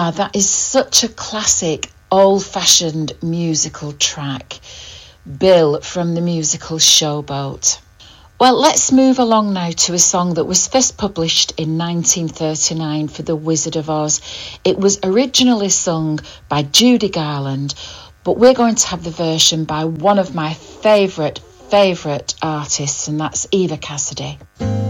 That is such a classic, old-fashioned musical track. Bill from the musical Showboat. Well, let's move along now to a song that was first published in 1939 for The Wizard of Oz. It was originally sung by Judy Garland, but we're going to have the version by one of my favourite artists, and that's Eva Cassidy.